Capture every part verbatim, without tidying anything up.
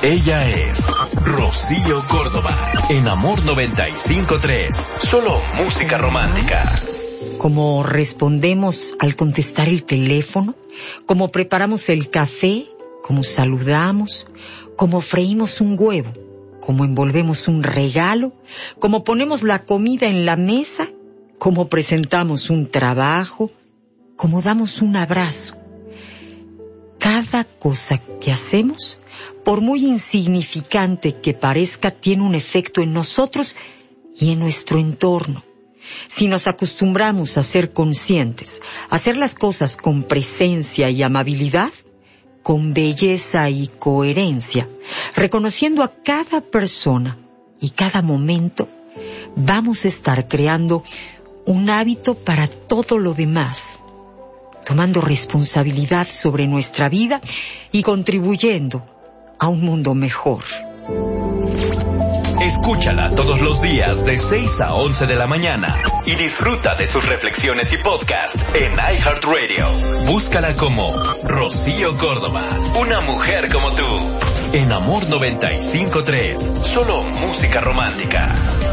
Ella es Rocío Córdoba, en Amor noventa y cinco tres. Solo música romántica. Cómo respondemos al contestar el teléfono, cómo preparamos el café, cómo saludamos, cómo freímos un huevo, cómo envolvemos un regalo, cómo ponemos la comida en la mesa, cómo presentamos un trabajo, cómo damos un abrazo. Cada cosa que hacemos, por muy insignificante que parezca, tiene un efecto en nosotros y en nuestro entorno. Si nos acostumbramos a ser conscientes, a hacer las cosas con presencia y amabilidad, con belleza y coherencia, reconociendo a cada persona y cada momento, vamos a estar creando un hábito para todo lo demás, tomando responsabilidad sobre nuestra vida y contribuyendo a un mundo mejor. Escúchala todos los días de seis a once de la mañana y disfruta de sus reflexiones y podcast en iHeartRadio. Búscala como Rocío Córdoba, una mujer como tú. En Amor noventa y cinco tres, solo música romántica.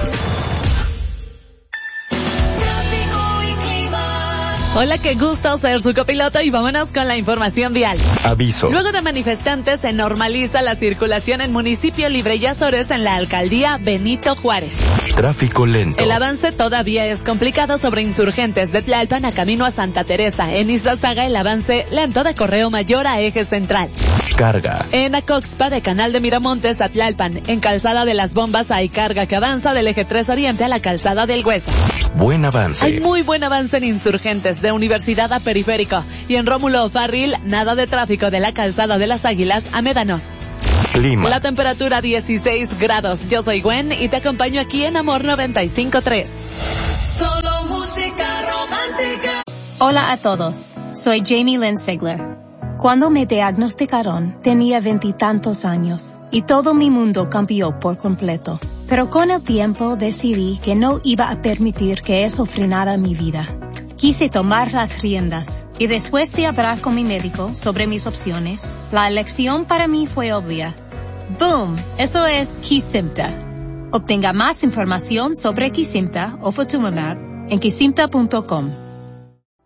Hola, qué gusto ser su copiloto y vámonos con la información vial. Aviso. Luego de manifestantes se normaliza la circulación en Municipio Libre y Azores en la alcaldía Benito Juárez. Tráfico lento. El avance todavía es complicado sobre Insurgentes de Tlalpan a camino a Santa Teresa. En Izazaga el avance lento de Correo Mayor a Eje Central. Carga. En Acoxpa de Canal de Miramontes a Tlalpan, en Calzada de las Bombas hay carga que avanza del Eje tres Oriente a la Calzada del Huesa. Buen avance. Hay muy buen avance en Insurgentes de Universidad a Periférico y en Rómulo Farril nada de tráfico de la Calzada de las Águilas a Médanos. Clima. La temperatura dieciséis grados. Yo soy Gwen y te acompaño aquí en Amor noventa y cinco tres. Solo música romántica. Hola a todos, soy Jamie Lynn Sigler. Cuando me diagnosticaron, tenía veintitantos años y todo mi mundo cambió por completo. Pero con el tiempo decidí que no iba a permitir que eso frenara mi vida. Quise tomar las riendas y después de hablar con mi médico sobre mis opciones, la elección para mí fue obvia. ¡Boom! Eso es Kesimpta. Obtenga más información sobre Kesimpta o Ofatumumab en kesimpta punto com.